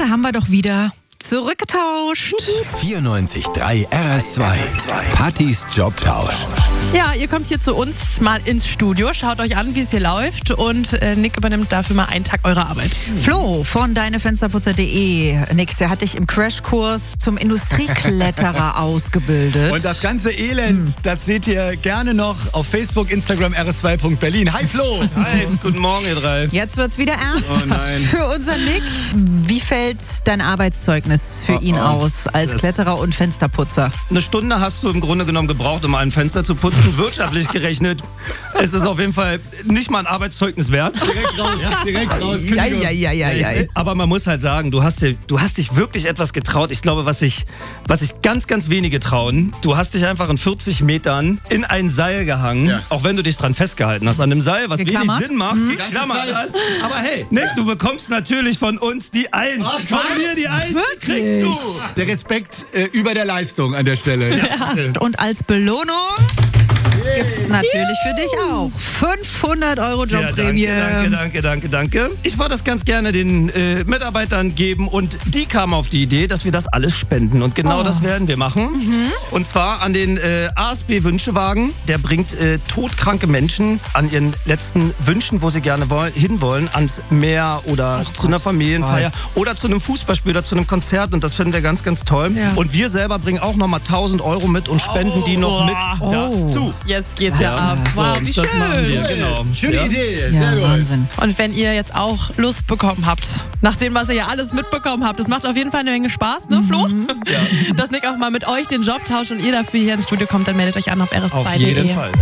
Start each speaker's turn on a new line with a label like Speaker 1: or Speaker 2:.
Speaker 1: Woche haben wir doch wieder zurückgetauscht.
Speaker 2: 94.3 RS2. Pattys Jobtausch.
Speaker 3: Ja, ihr kommt hier zu uns mal ins Studio, schaut euch an, wie es hier läuft und Nick übernimmt dafür mal einen Tag eurer Arbeit.
Speaker 1: Flo von deinefensterputzer.de. Nick, der hat dich im Crashkurs zum Industriekletterer ausgebildet.
Speaker 4: Und das ganze Elend, das seht ihr gerne noch auf Facebook, Instagram, rs2.berlin. Hi Flo!
Speaker 5: Hi, guten Morgen ihr drei.
Speaker 1: Jetzt wird's wieder ernst
Speaker 5: Oh nein.
Speaker 1: für unseren Nick. Wie fällt dein Arbeitszeugnis für ihn aus als Kletterer und Fensterputzer?
Speaker 5: Eine Stunde hast du im Grunde genommen gebraucht, um ein Fenster zu putzen. Wirtschaftlich gerechnet ist es auf jeden Fall nicht mal ein Arbeitszeugnis wert.
Speaker 4: Direkt raus.
Speaker 1: Ja.
Speaker 5: Aber man muss halt sagen, du hast dich wirklich etwas getraut. Ich glaube, was sich ganz, ganz wenige trauen. Du hast dich einfach in 40 Metern in ein Seil gehangen, auch wenn du dich dran festgehalten hast. An einem Seil, was wenig Sinn macht, geklammert hast. Aber hey, Nick, du bekommst natürlich von uns die 1. Von mir die 1 kriegst du.
Speaker 4: Der Respekt über der Leistung an der Stelle.
Speaker 1: Und als Belohnung gibt's natürlich für dich auch 500 € Jobprämie.
Speaker 5: Danke. Ich wollte das ganz gerne den Mitarbeitern geben und die kamen auf die Idee, dass wir das alles spenden. Und genau das werden wir machen. Und zwar an den ASB Wünschewagen. Der bringt todkranke Menschen an ihren letzten Wünschen, wo sie gerne hinwollen, ans Meer oder zu einer Familienfeier oder zu einem Fußballspiel oder zu einem Konzert. Und das finden wir ganz, ganz toll. Ja. Und wir selber bringen auch nochmal 1.000 € mit und spenden die noch mit dazu.
Speaker 3: Jetzt geht's ja ab. Wow, wie schön.
Speaker 5: Das machen wir, genau.
Speaker 4: Schöne Idee.
Speaker 1: Ja,
Speaker 4: Sehr gut.
Speaker 1: Wahnsinn.
Speaker 3: Und wenn ihr jetzt auch Lust bekommen habt, nach dem, was ihr ja alles mitbekommen habt, das macht auf jeden Fall eine Menge Spaß, ne Flo? Ja. Dass Nick auch mal mit euch den Job tauscht und ihr dafür hier ins Studio kommt, dann meldet euch an auf rs2.de.
Speaker 5: Auf jeden Fall.